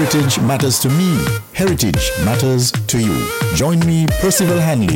heritage matters to me. Heritage matters to you. Join me, Percival Hanley,